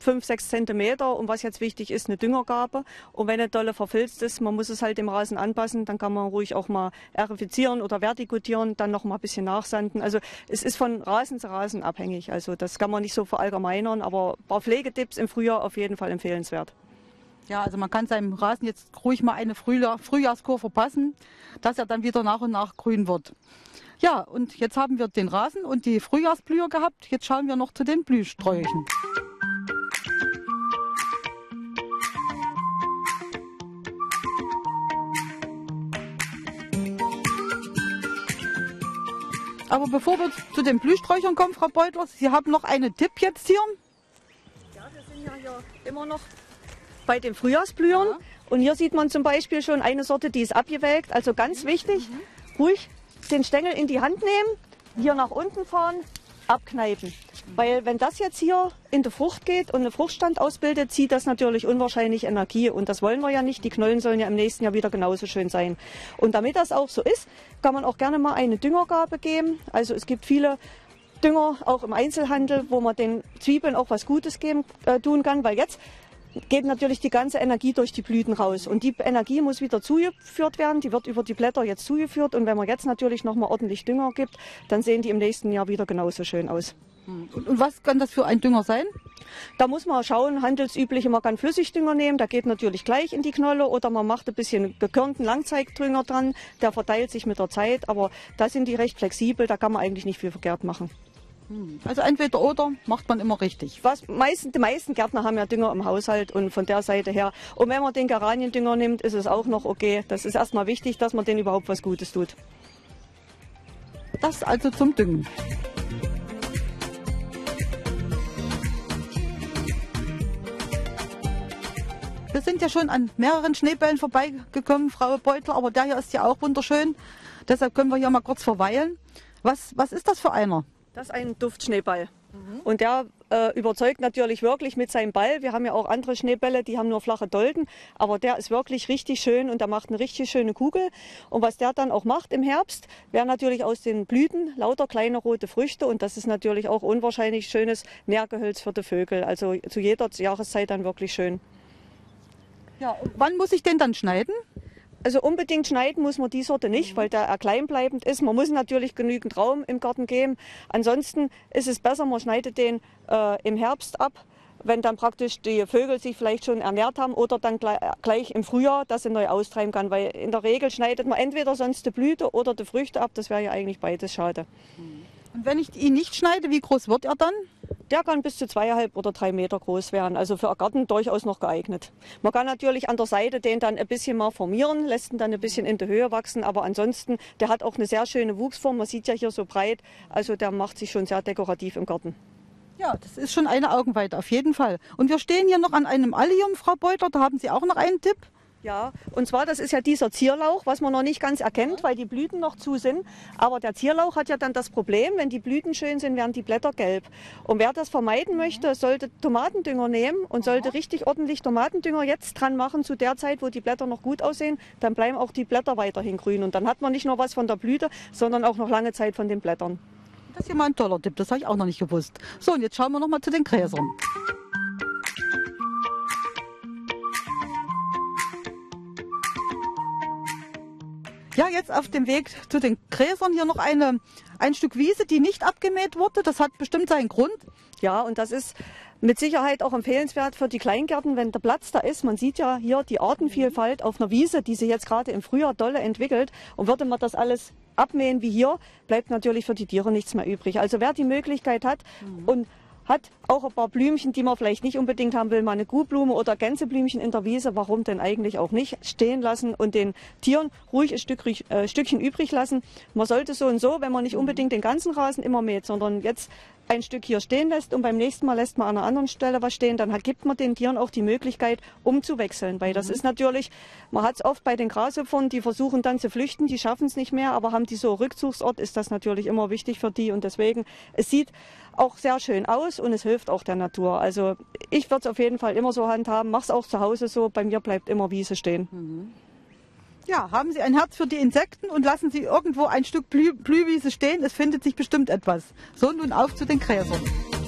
5, 6 Zentimeter. Und was jetzt wichtig ist, eine Düngergabe. Und wenn eine dolle verfilzt ist, man muss es halt dem Rasen anpassen, dann kann man ruhig auch mal erifizieren oder vertikutieren, dann noch mal ein bisschen nachsanden. Also es ist von Rasen zu Rasen abhängig. Also das kann man nicht so verallgemeinern, aber ein paar Pflegetipps im Frühjahr auf jeden Fall empfehlenswert. Ja, also man kann seinem Rasen jetzt ruhig mal eine Frühjahrskur verpassen, dass er dann wieder nach und nach grün wird. Ja, und jetzt haben wir den Rasen und die Frühjahrsblüher gehabt. Jetzt schauen wir noch zu den Blühsträuchen. Aber bevor wir zu den Blühsträuchern kommen, Frau Beutler, Sie haben noch einen Tipp jetzt hier. Ja, wir sind ja hier immer noch bei den Frühjahrsblühern. Ja. Und hier sieht man zum Beispiel schon eine Sorte, die ist abgewelkt. Also ganz wichtig, ruhig den Stängel in die Hand nehmen, hier nach unten fahren, abkneifen. Weil wenn das jetzt hier in die Frucht geht und einen Fruchtstand ausbildet, zieht das natürlich unwahrscheinlich Energie. Und das wollen wir ja nicht. Die Knollen sollen ja im nächsten Jahr wieder genauso schön sein. Und damit das auch so ist, kann man auch gerne mal eine Düngergabe geben. Also es gibt viele Dünger, auch im Einzelhandel, wo man den Zwiebeln auch was Gutes tun kann. Weil jetzt geht natürlich die ganze Energie durch die Blüten raus. Und die Energie muss wieder zugeführt werden. Die wird über die Blätter jetzt zugeführt. Und wenn man jetzt natürlich noch mal ordentlich Dünger gibt, dann sehen die im nächsten Jahr wieder genauso schön aus. Und was kann das für ein Dünger sein? Da muss man schauen, handelsüblich, man kann Flüssigdünger nehmen, der geht natürlich gleich in die Knolle, oder man macht ein bisschen gekörnten Langzeitdünger dran, der verteilt sich mit der Zeit, aber da sind die recht flexibel, da kann man eigentlich nicht viel verkehrt machen. Also entweder oder macht man immer richtig. Die meisten Gärtner haben ja Dünger im Haushalt und von der Seite her. Und wenn man den Geraniendünger nimmt, ist es auch noch okay. Das ist erstmal wichtig, dass man denen überhaupt was Gutes tut. Das also zum Düngen. Wir sind ja schon an mehreren Schneebällen vorbeigekommen, Frau Beutler, aber der hier ist ja auch wunderschön. Deshalb können wir hier mal kurz verweilen. Was ist das für einer? Das ist ein Duftschneeball. Und der überzeugt natürlich wirklich mit seinem Ball. Wir haben ja auch andere Schneebälle, die haben nur flache Dolden. Aber der ist wirklich richtig schön und der macht eine richtig schöne Kugel. Und was der dann auch macht im Herbst, wären natürlich aus den Blüten lauter kleine rote Früchte. Und das ist natürlich auch unwahrscheinlich schönes Nährgehölz für die Vögel. Also zu jeder Jahreszeit dann wirklich schön. Ja, und wann muss ich den dann schneiden? Also unbedingt schneiden muss man die Sorte nicht, weil der kleinbleibend ist. Man muss natürlich genügend Raum im Garten geben. Ansonsten ist es besser, man schneidet den im Herbst ab, wenn dann praktisch die Vögel sich vielleicht schon ernährt haben, oder dann gleich im Frühjahr, dass sie neu austreiben kann. Weil in der Regel schneidet man entweder sonst die Blüte oder die Früchte ab. Das wäre ja eigentlich beides schade. Und wenn ich ihn nicht schneide, wie groß wird er dann? Der kann bis zu 2,5 oder 3 Meter groß werden, also für einen Garten durchaus noch geeignet. Man kann natürlich an der Seite den dann ein bisschen mal formieren, lässt ihn dann ein bisschen in die Höhe wachsen, aber ansonsten, der hat auch eine sehr schöne Wuchsform, man sieht ja hier so breit, also der macht sich schon sehr dekorativ im Garten. Ja, das ist schon eine Augenweite, auf jeden Fall. Und wir stehen hier noch an einem Allium, Frau Beutler, da haben Sie auch noch einen Tipp? Ja, und zwar, das ist ja dieser Zierlauch, was man noch nicht ganz erkennt, weil die Blüten noch zu sind. Aber der Zierlauch hat ja dann das Problem, wenn die Blüten schön sind, werden die Blätter gelb. Und wer das vermeiden möchte, sollte Tomatendünger nehmen und sollte richtig ordentlich Tomatendünger jetzt dran machen, zu der Zeit, wo die Blätter noch gut aussehen. Dann bleiben auch die Blätter weiterhin grün. Und dann hat man nicht nur was von der Blüte, sondern auch noch lange Zeit von den Blättern. Das ist ja mal ein toller Tipp, das habe ich auch noch nicht gewusst. So, und jetzt schauen wir noch mal zu den Gräsern. Ja, jetzt auf dem Weg zu den Gräsern hier noch ein Stück Wiese, die nicht abgemäht wurde. Das hat bestimmt seinen Grund. Ja, und das ist mit Sicherheit auch empfehlenswert für die Kleingärten, wenn der Platz da ist. Man sieht ja hier die Artenvielfalt auf einer Wiese, die sich jetzt gerade im Frühjahr dolle entwickelt. Und würde man das alles abmähen wie hier, bleibt natürlich für die Tiere nichts mehr übrig. Also wer die Möglichkeit hat und hat auch ein paar Blümchen, die man vielleicht nicht unbedingt haben will, mal eine Kuhblume oder Gänseblümchen in der Wiese, warum denn eigentlich auch nicht, stehen lassen und den Tieren ruhig ein Stückchen übrig lassen. Man sollte so und so, wenn man nicht unbedingt den ganzen Rasen immer mäht, sondern jetzt ein Stück hier stehen lässt und beim nächsten Mal lässt man an einer anderen Stelle was stehen, dann gibt man den Tieren auch die Möglichkeit, umzuwechseln. Weil das ist natürlich, man hat es oft bei den Grashüpfern, die versuchen dann zu flüchten, die schaffen es nicht mehr, aber haben die so Rückzugsort, ist das natürlich immer wichtig für die. Und deswegen, es sieht auch sehr schön aus und es hilft auch der Natur. Also ich würde es auf jeden Fall immer so handhaben, mache es auch zu Hause so, bei mir bleibt immer Wiese stehen. Ja, haben Sie ein Herz für die Insekten und lassen Sie irgendwo ein Stück Blühwiese stehen, es findet sich bestimmt etwas. So, nun auf zu den Gräsern.